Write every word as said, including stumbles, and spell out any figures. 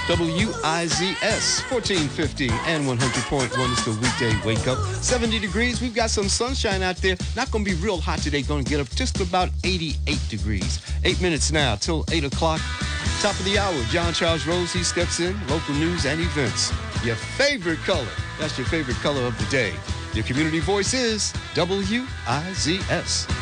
W I Z S, fourteen fifty and one hundred point one is the weekday wake up. seventy degrees. We've got some sunshine out there. Not going to be real hot today. Going to get up just about eighty-eight degrees. Eight minutes now till eight o'clock. Top of the hour. John Charles Rose, he steps in. Local news and events. Your favorite color. That's your favorite color of the day. Your community voice is W I Z S.